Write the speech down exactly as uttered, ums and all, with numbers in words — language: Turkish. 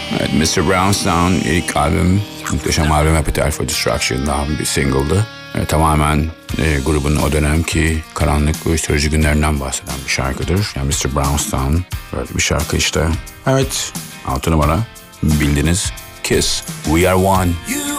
Evet, mister Brownstone ilk albüm, muhteşem albüm Appetite for Destruction'dan bir single'dı. E, tamamen e, grubun o dönemki karanlık uyuşturucu günlerinden bahseden bir şarkıdır. Yani mister Brownstone böyle bir şarkı işte. Evet, altı numara bildiniz. Kiss, We Are One. You